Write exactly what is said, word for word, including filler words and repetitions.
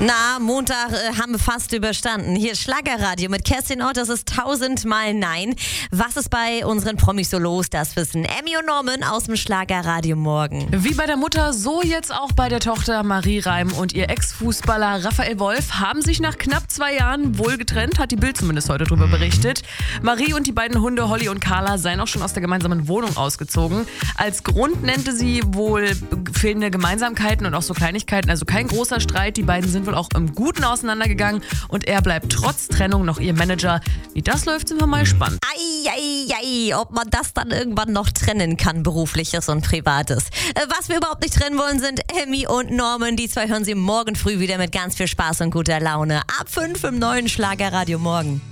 Na, Montag äh, haben wir fast überstanden. Hier Schlagerradio mit Kerstin Ott, das ist tausendmal Nein. Was ist bei unseren Promis so los? Das wissen Emmy und Norman aus dem Schlagerradio morgen. Wie bei der Mutter, so jetzt auch bei der Tochter. Marie Reim und ihr Ex-Fußballer Raphael Wolf haben sich nach knapp zwei Jahren wohl getrennt, hat die Bild zumindest heute darüber berichtet. Marie und die beiden Hunde Holly und Carla seien auch schon aus der gemeinsamen Wohnung ausgezogen. Als Grund nannte sie wohl fehlende Gemeinsamkeiten und auch so Kleinigkeiten, also kein großer Streit. Die beiden sind wohl auch im Guten auseinandergegangen und er bleibt trotz Trennung noch ihr Manager. Wie das läuft, sind wir mal gespannt. Ei, ei, ei, ob man das dann irgendwann noch trennen kann, berufliches und privates. Was wir überhaupt nicht trennen wollen, sind Emmy und Norman. Die zwei hören Sie morgen früh wieder mit ganz viel Spaß und guter Laune. Ab fünf im neuen Schlagerradio morgen.